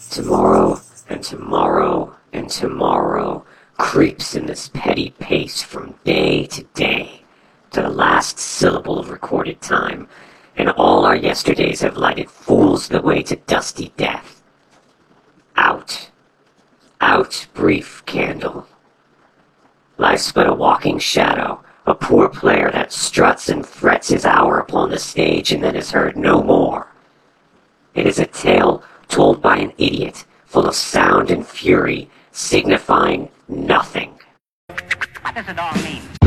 Tomorrow, and tomorrow, and tomorrow creeps in this petty pace from day to day, to the last syllable of recorded time, and all our yesterdays have lighted fools the way to dusty death. Out, out, brief candle. Life's but a walking shadow, a poor player that struts and frets his hour upon the stage and then is heard no more. It is a tale told by an idiot, full of sound and fury, signifying nothing. What does it all mean?